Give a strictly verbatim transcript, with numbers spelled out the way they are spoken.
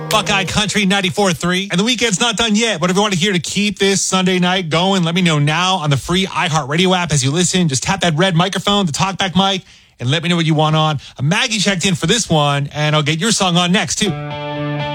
Buckeye Country ninety-four point three. And the weekend's not done yet. Whatever you want to hear to keep this Sunday night going, let me know now on the free iHeartRadio app as you listen. Just tap that red microphone, the talkback mic, and let me know what you want on. Maggie checked in for this one, and I'll get your song on next, too.